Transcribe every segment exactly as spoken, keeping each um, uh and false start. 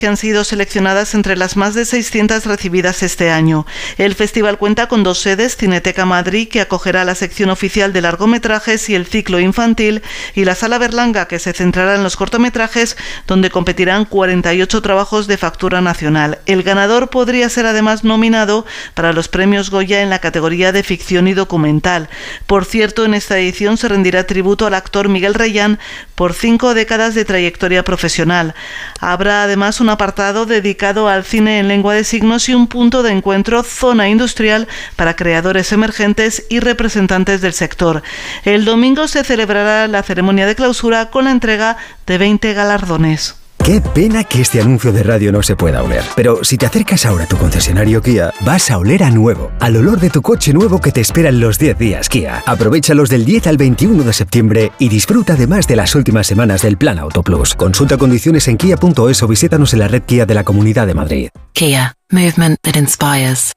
que han sido seleccionadas entre las más de seiscientas recibidas este año. El festival cuenta con dos sedes: Cineteca Madrid, que acogerá la sección oficial de largometrajes y el ciclo infantil, y la Sala Berlanga, que se centrará en los cortometrajes, donde competirán cuarenta y ocho trabajos de factura nacional. El ganador podría ser además nominado para los premios Goya en la categoría de ficción y documental. Por cierto, en esta edición se rendirá tributo al actor Miguel Reyán por cinco décadas de trayectoria profesional. Habrá además un apartado dedicado al cine en lengua de signos y un punto de encuentro, zona industrial, para creadores emergentes y representantes del sector. El domingo se celebrará la ceremonia de clausura con la entrega de veinte galardones. Qué pena que este anuncio de radio no se pueda oler. Pero si te acercas ahora a tu concesionario Kia, vas a oler a nuevo, al olor de tu coche nuevo que te espera en los diez días Kia. Aprovéchalos del diez al veintiuno de septiembre y disfruta además de las últimas semanas del Plan Auto Plus. Consulta condiciones en kia punto es o visítanos en la red Kia de la Comunidad de Madrid. Kia, movement that inspires.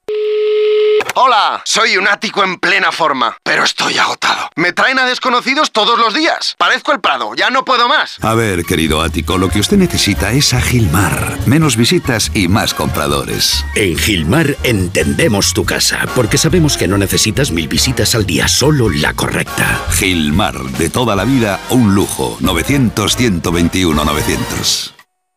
Hola, soy un ático en plena forma, pero estoy agotado. Me traen a desconocidos todos los días. Parezco el Prado, ya no puedo más. A ver, querido ático, lo que usted necesita es a Gilmar. Menos visitas y más compradores. En Gilmar entendemos tu casa, porque sabemos que no necesitas mil visitas al día, solo la correcta. Gilmar, de toda la vida, un lujo. novecientos, ciento veintiuno, novecientos.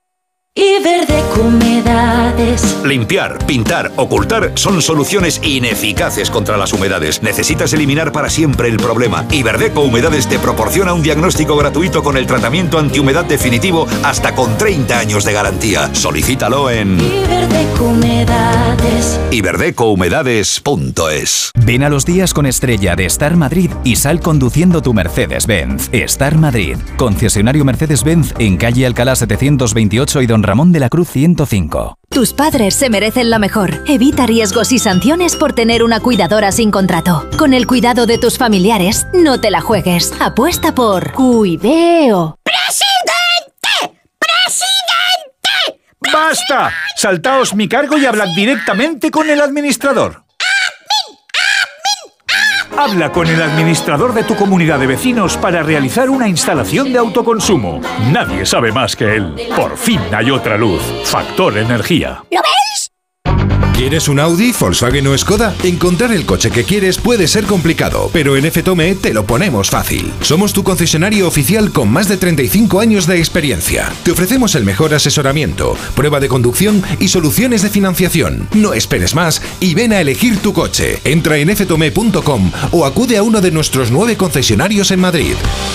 Iberdeco Humedades. Limpiar, pintar, ocultar son soluciones ineficaces contra las humedades. Necesitas eliminar para siempre el problema. Iberdeco Humedades te proporciona un diagnóstico gratuito con el tratamiento antihumedad definitivo hasta con treinta años de garantía. Solicítalo en Iberdeco Humedades. iberdeco humedades punto es. Ven a los días con estrella de Star Madrid y sal conduciendo tu Mercedes-Benz. Star Madrid, concesionario Mercedes-Benz en calle Alcalá setecientos veintiocho y Don Ramón de la Cruz ciento cinco. Tus padres se merecen lo mejor. Evita riesgos y sanciones por tener una cuidadora sin contrato. Con el cuidado de tus familiares, no te la juegues. Apuesta por Cuideo. ¡Presidente! ¡Presidente! ¡Basta! Saltaos mi cargo y hablad directamente con el administrador. Habla con el administrador de tu comunidad de vecinos para realizar una instalación de autoconsumo. Nadie sabe más que él. Por fin hay otra luz. Factor Energía. ¿Lo ves? ¿Quieres un Audi, Volkswagen o Skoda? Encontrar el coche que quieres puede ser complicado, pero en F Tome te lo ponemos fácil. Somos tu concesionario oficial con más de treinta y cinco años de experiencia. Te ofrecemos el mejor asesoramiento, prueba de conducción y soluciones de financiación. No esperes más y ven a elegir tu coche. Entra en efe tome punto com o acude a uno de nuestros nueve concesionarios en Madrid.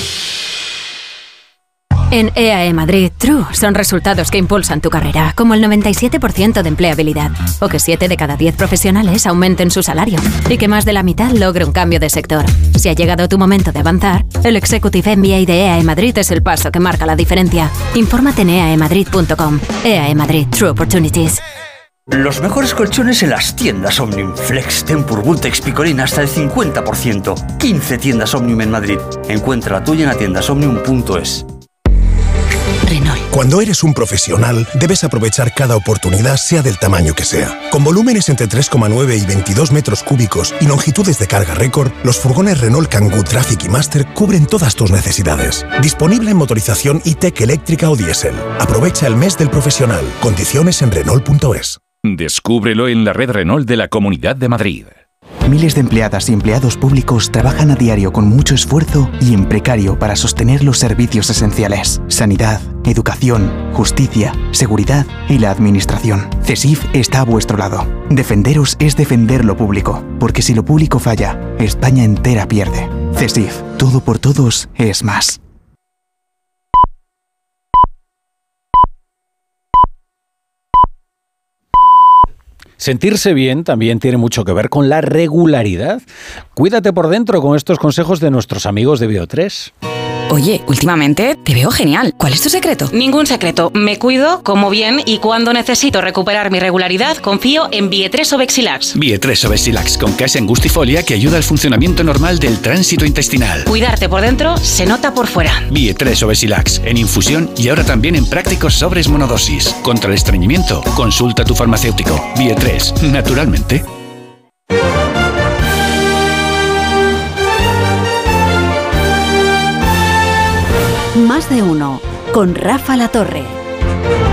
En E A E Madrid, True son resultados que impulsan tu carrera, como el noventa y siete por ciento de empleabilidad, o que siete de cada diez profesionales aumenten su salario, y que más de la mitad logre un cambio de sector. Si ha llegado tu momento de avanzar, el Executive M B A de E A E Madrid es el paso que marca la diferencia. Infórmate en e a e madrid punto com. E A E Madrid, True Opportunities. Los mejores colchones en las tiendas Omnium. Flex, Tempur, Vultex, Picolín hasta el cincuenta por ciento. quince tiendas Omnium en Madrid. Encuentra la tuya en atiendas omnium punto es. Renault. Cuando eres un profesional, debes aprovechar cada oportunidad, sea del tamaño que sea. Con volúmenes entre tres coma nueve y veintidós metros cúbicos y longitudes de carga récord, los furgones Renault Kangoo Traffic y Master cubren todas tus necesidades. Disponible en motorización e-tech eléctrica o diésel. Aprovecha el mes del profesional. Condiciones en Renault punto es. Descúbrelo en la red Renault de la Comunidad de Madrid. Miles de empleadas y empleados públicos trabajan a diario con mucho esfuerzo y en precario para sostener los servicios esenciales: sanidad, educación, justicia, seguridad y la administración. CESIF está a vuestro lado. Defenderos es defender lo público, porque si lo público falla, España entera pierde. CESIF, todo por todos es más. Sentirse bien también tiene mucho que ver con la regularidad. Cuídate por dentro con estos consejos de nuestros amigos de Bio tres. Oye, últimamente te veo genial. ¿Cuál es tu secreto? Ningún secreto. Me cuido, como bien y cuando necesito recuperar mi regularidad, confío en Bio tres Obexilax. Bio tres Obexilax con Casein Angustifolia que ayuda al funcionamiento normal del tránsito intestinal. Cuidarte por dentro se nota por fuera. Bio tres Obexilax en infusión y ahora también en prácticos sobres monodosis. Contra el estreñimiento, consulta a tu farmacéutico. Bio tres, naturalmente. Más de uno, con Rafa La Torre.